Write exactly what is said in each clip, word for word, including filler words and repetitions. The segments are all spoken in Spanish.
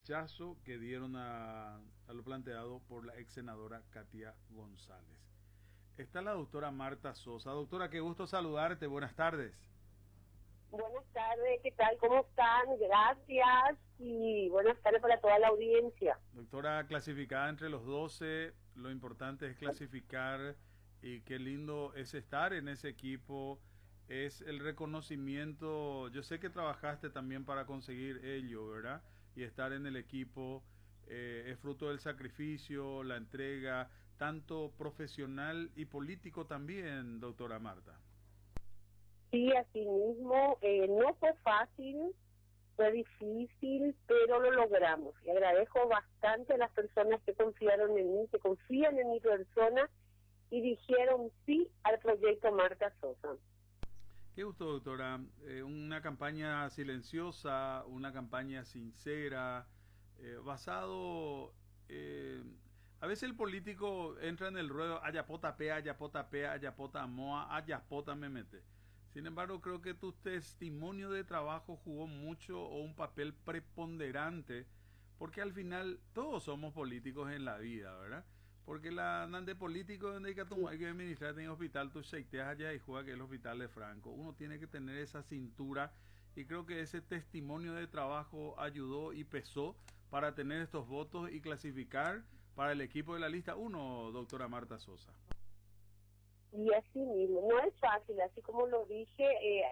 rechazo que dieron a, a lo planteado por la ex senadora Katia González. Está la doctora Marta Sosa. Doctora, qué gusto saludarte. Buenas tardes. Buenas tardes, ¿qué tal? ¿Cómo están? Gracias y buenas tardes para toda la audiencia. Doctora, clasificada entre los doce, lo importante es clasificar y qué lindo es estar en ese equipo, es el reconocimiento. Yo sé que trabajaste también para conseguir ello, ¿verdad? Y estar en el equipo eh, es fruto del sacrificio, la entrega, tanto profesional y político también, doctora Marta. Sí, así mismo, eh, no fue fácil, fue difícil, pero lo logramos. Y agradezco bastante a las personas que confiaron en mí, que confían en mi persona y dijeron sí al proyecto Marta Sosa. Qué gusto, doctora. Eh, una campaña silenciosa, una campaña sincera, eh, basado... Eh, a veces el político entra en el ruedo, ayapota pea, ayapota pea, ayapota moa, ayapota me mete. Sin embargo, creo que tu testimonio de trabajo jugó mucho o un papel preponderante, porque al final todos somos políticos en la vida, ¿verdad? Porque la de político donde hay que tomar que administrar en el hospital, tú cheiteas allá y juega que el hospital de Franco. Uno tiene que tener esa cintura y creo que ese testimonio de trabajo ayudó y pesó para tener estos votos y clasificar para el equipo de la lista uno, doctora Marta Sosa. Y así mismo, no es fácil, así como lo dije, eh,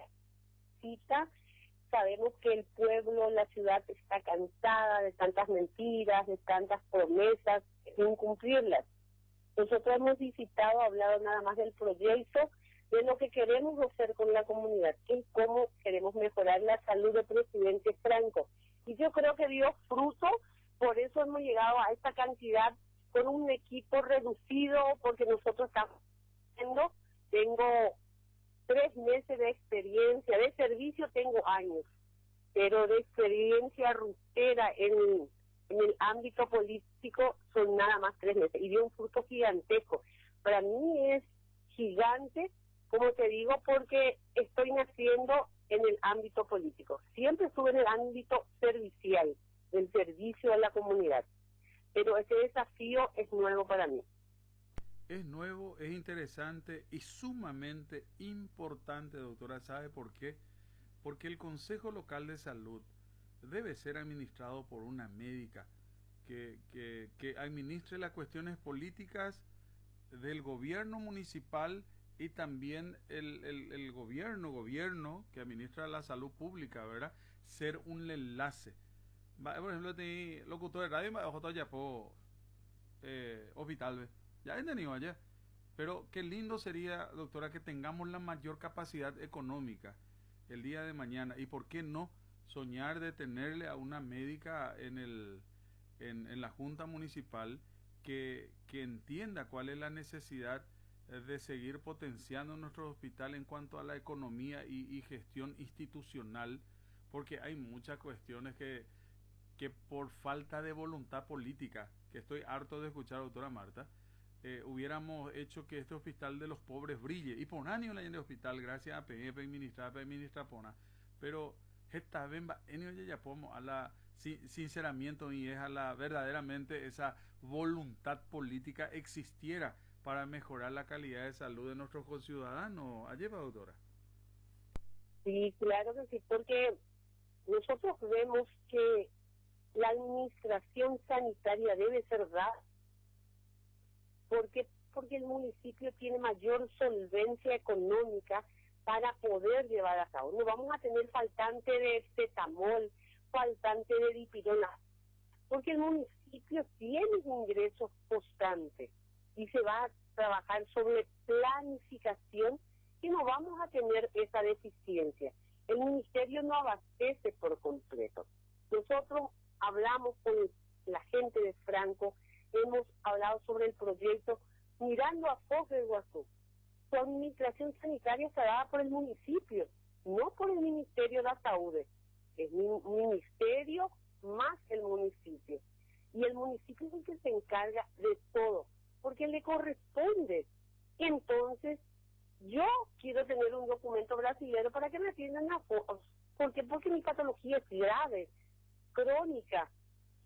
cita, sabemos que el pueblo, la ciudad está cansada de tantas mentiras, de tantas promesas, de incumplirlas. Nosotros hemos visitado, hablado nada más del proyecto, de lo que queremos hacer con la comunidad, que es cómo queremos mejorar la salud del presidente Franco. Y yo creo que dio fruto, por eso hemos llegado a esta cantidad con un equipo reducido, porque nosotros estamos haciendo, tengo tres meses de experiencia, de servicio tengo años, pero de experiencia rutera en, en el ámbito político son nada más tres meses, y dio un fruto gigantesco. Para mí es gigante, como te digo, porque estoy naciendo en el ámbito político. Siempre estuve en el ámbito servicial, del servicio a la comunidad, pero ese desafío es nuevo para mí. Es nuevo, es interesante y sumamente importante, doctora. ¿Sabe por qué? Porque el Consejo Local de Salud debe ser administrado por una médica que, que, que administre las cuestiones políticas del gobierno municipal y también el, el, el gobierno, gobierno que administra la salud pública, ¿verdad? Ser un enlace. Por ejemplo, tenía locutor de radio, me ya po eh, hospital, ya he tenido allá. Pero qué lindo sería, doctora, que tengamos la mayor capacidad económica el día de mañana. Y por qué no soñar de tenerle a una médica en, el, en, en la Junta Municipal que, que entienda cuál es la necesidad de seguir potenciando nuestro hospital en cuanto a la economía y, y gestión institucional, porque hay muchas cuestiones que, que por falta de voluntad política, que estoy harto de escuchar, doctora Marta, eh, hubiéramos hecho que este hospital de los pobres brille. Y por años en el hospital, gracias a P E P, ministra, ministra Pona, pero esta vez ya podemos a la sinceramiento y es a la verdaderamente esa voluntad política existiera para mejorar la calidad de salud de nuestros conciudadanos. ¿Allí va, doctora? Sí, claro que sí, porque nosotros vemos que la administración sanitaria debe ser dada, porque porque el municipio tiene mayor solvencia económica para poder llevar a cabo. No vamos a tener faltante de cetamol, faltante de dipirona, porque el municipio tiene ingresos constantes y se va a trabajar sobre planificación y no vamos a tener esa deficiencia. El ministerio no abastece por completo. Nosotros hablamos con la gente de Franco, hemos hablado sobre el proyecto mirando a Foz del Iguazú. Su administración sanitaria está dada por el municipio, no por el Ministerio de Salud. Es mi ministerio más el municipio. Y el municipio es el que se encarga de todo, porque le corresponde. Entonces, yo quiero tener un documento brasileño para que me atiendan a Foz. ¿Por qué? Porque mi patología es grave, crónica,